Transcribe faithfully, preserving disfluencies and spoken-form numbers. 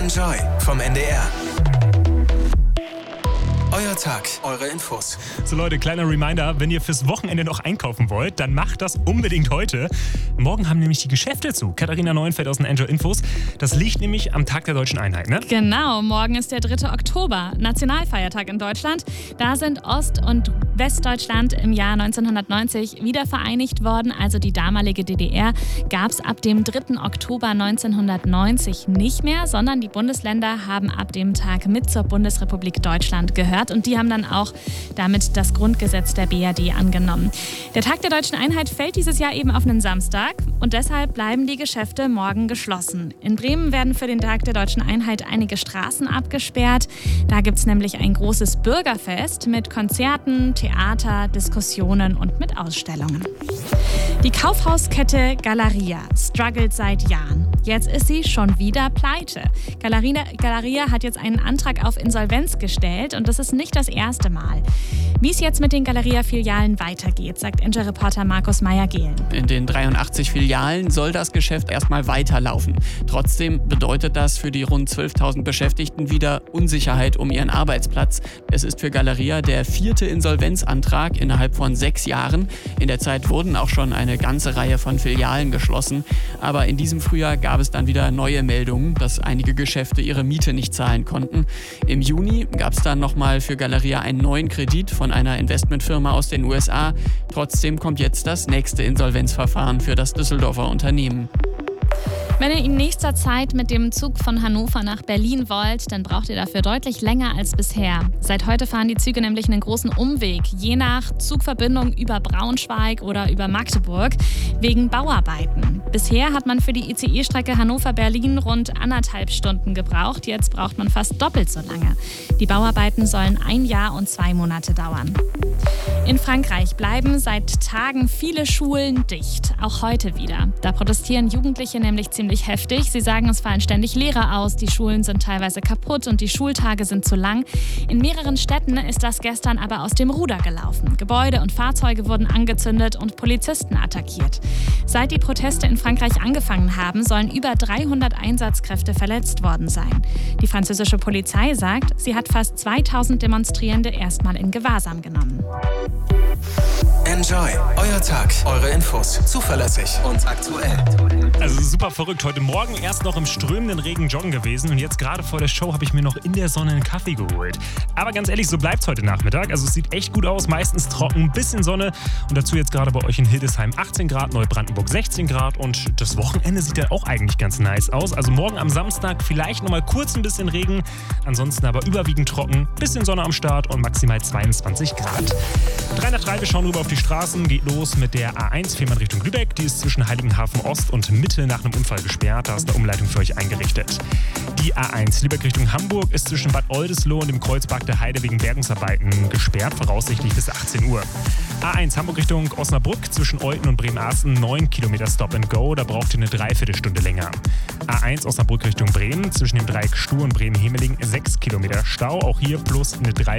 Enjoy vom N D R. Euer Tag, eure Infos. So Leute, kleiner Reminder, wenn ihr fürs Wochenende noch einkaufen wollt, dann macht das unbedingt heute. Morgen haben nämlich die Geschäfte zu. Katharina Neuenfeld aus den Enjoy Infos. Das liegt nämlich am Tag der Deutschen Einheit, ne? Genau, morgen ist der dritte Oktober, Nationalfeiertag in Deutschland. Da sind Ost- und Westdeutschland im Jahr neunzehnhundertneunzig wieder vereinigt worden. Also die damalige D D R gab es ab dem dritten Oktober neunzehnhundertneunzig nicht mehr, sondern die Bundesländer haben ab dem Tag mit zur Bundesrepublik Deutschland gehört. Und die haben dann auch damit das Grundgesetz der B R D angenommen. Der Tag der Deutschen Einheit fällt dieses Jahr eben auf einen Samstag und deshalb bleiben die Geschäfte morgen geschlossen. In Bremen werden für den Tag der Deutschen Einheit einige Straßen abgesperrt. Da gibt es nämlich ein großes Bürgerfest mit Konzerten, Theater, Diskussionen und mit Ausstellungen. Die Kaufhauskette Galeria struggelt seit Jahren. Jetzt ist sie schon wieder pleite. Galeria, Galeria hat jetzt einen Antrag auf Insolvenz gestellt und das ist nicht das erste Mal. Wie es jetzt mit den Galeria-Filialen weitergeht, sagt Enjoy-Reporter Markus Meyer-Gehlen. In den dreiundachtzig Filialen soll das Geschäft erstmal weiterlaufen. Trotzdem bedeutet das für die rund zwölftausend Beschäftigten wieder Unsicherheit um ihren Arbeitsplatz. Es ist für Galeria der vierte Insolvenzantrag innerhalb von sechs Jahren. In der Zeit wurden auch schon eine ganze Reihe von Filialen geschlossen. Aber in diesem Frühjahr gab es dann wieder neue Meldungen, dass einige Geschäfte ihre Miete nicht zahlen konnten. Im Juni gab es dann nochmal für Galeria einen neuen Kredit von einer Investmentfirma aus den U S A. Trotzdem kommt jetzt das nächste Insolvenzverfahren für das Düsseldorfer Unternehmen. Wenn ihr in nächster Zeit mit dem Zug von Hannover nach Berlin wollt, dann braucht ihr dafür deutlich länger als bisher. Seit heute fahren die Züge nämlich einen großen Umweg, je nach Zugverbindung über Braunschweig oder über Magdeburg, wegen Bauarbeiten. Bisher hat man für die I C E-Strecke Hannover-Berlin rund anderthalb Stunden gebraucht, jetzt braucht man fast doppelt so lange. Die Bauarbeiten sollen ein Jahr und zwei Monate dauern. In Frankreich bleiben seit Tagen viele Schulen dicht, auch heute wieder. Da protestieren Jugendliche nämlich ziemlich heftig. Sie sagen, es fallen ständig Lehrer aus, die Schulen sind teilweise kaputt und die Schultage sind zu lang. In mehreren Städten ist das gestern aber aus dem Ruder gelaufen. Gebäude und Fahrzeuge wurden angezündet und Polizisten attackiert. Seit die Proteste in Frankreich angefangen haben, sollen über dreihundert Einsatzkräfte verletzt worden sein. Die französische Polizei sagt, sie hat fast zweitausend Demonstrierende erstmal in Gewahrsam genommen. Enjoy, euer Tag, eure Infos, zuverlässig und aktuell. Also super verrückt. Heute Morgen erst noch im strömenden Regen joggen gewesen und jetzt gerade vor der Show habe ich mir noch in der Sonne einen Kaffee geholt. Aber ganz ehrlich, so bleibt es heute Nachmittag. Also es sieht echt gut aus, meistens trocken, bisschen Sonne und dazu jetzt gerade bei euch in Hildesheim achtzehn Grad, Neubrandenburg sechzehn Grad und das Wochenende sieht ja auch eigentlich ganz nice aus. Also morgen am Samstag vielleicht nochmal kurz ein bisschen Regen, ansonsten aber überwiegend trocken, bisschen Sonne am Start und maximal zweiundzwanzig Grad. drei nach drei, wir schauen rüber auf die Straßen, geht los mit der A eins, fährt man Richtung Lübeck. Die ist zwischen Heiligenhafen Ost und Mitte nach einem Unfall gesperrt. Da ist eine Umleitung für euch eingerichtet. Die A eins Lübeck Richtung Hamburg ist zwischen Bad Oldesloe und dem Kreuzberg der Heide wegen Bergungsarbeiten gesperrt, voraussichtlich bis achtzehn Uhr. A eins Hamburg Richtung Osnabrück zwischen Olten und Bremerhaven neun Kilometer Stop and Go, da braucht ihr eine Dreiviertelstunde länger. A eins Osnabrück Richtung Bremen zwischen dem Dreieck Stuhr und Bremen-Hemeling sechs Kilometer Stau, auch hier plus eine Dreiviertelstunde